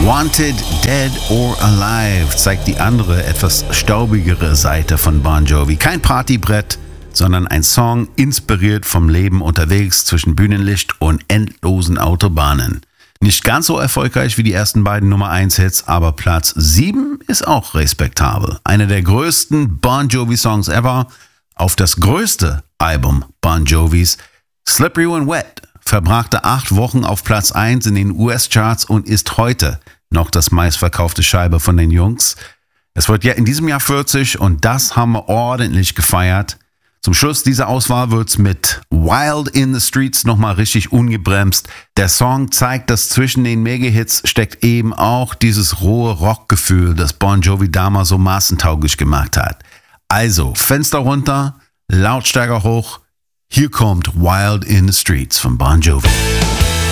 Wanted, Dead or Alive zeigt die andere, etwas staubigere Seite von Bon Jovi. Kein Partybrett, sondern ein Song inspiriert vom Leben unterwegs zwischen Bühnenlicht und endlosen Autobahnen. Nicht ganz so erfolgreich wie die ersten beiden Nummer 1 Hits, aber Platz 7 ist auch respektabel. Einer der größten Bon Jovi Songs ever auf das größte Album Bon Jovis, Slippery When Wet, verbrachte 8 Wochen auf Platz 1 in den US-Charts und ist heute noch das meistverkaufte Scheibe von den Jungs. Es wird ja in diesem Jahr 40 und das haben wir ordentlich gefeiert. Zum Schluss dieser Auswahl wird's mit Wild in the Streets nochmal richtig ungebremst. Der Song zeigt, dass zwischen den Mega-Hits steckt eben auch dieses rohe Rockgefühl, das Bon Jovi damals so massentauglich gemacht hat. Also, Fenster runter, Lautstärke hoch. Hier kommt Wild in the Streets von Bon Jovi.